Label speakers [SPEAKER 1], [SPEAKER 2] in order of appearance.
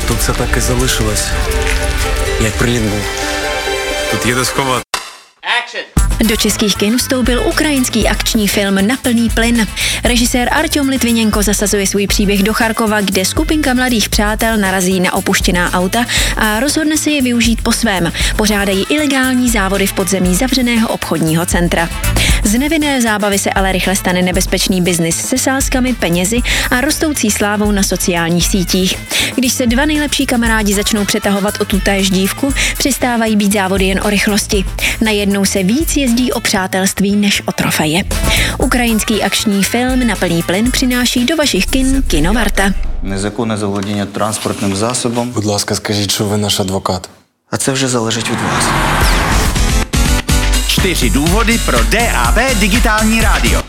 [SPEAKER 1] тут це так і залишилось, як приліт був. Тут є де сховати.
[SPEAKER 2] Do českých kin vstoupil ukrajinský akční film Na plný plyn. Režisér Arťom Litvinenko zasazuje svůj příběh do Charkova, kde skupinka mladých přátel narazí na opuštěná auta a rozhodne se je využít po svém. Pořádají ilegální závody v podzemí zavřeného obchodního centra. Z nevinné zábavy se ale rychle stane nebezpečný biznis se sázkami, penězi a rostoucí slávou na sociálních sítích. Když se dva nejlepší kamarádi začnou přetahovat o tutéž dívku, přestávají být závody jen o rychlosti. Najednou se víc jezdí o přátelství než o trofeje. Ukrajinský akční film Na plný plyn přináší do vašich kin Kinovarta.
[SPEAKER 3] Незаконне заволодіння транспортним засобом.
[SPEAKER 1] Будь ласка, скажіть, що ви наш адвокат.
[SPEAKER 3] А це вже залежить від вас.
[SPEAKER 4] 4 důvody pro DAB digitální rádio.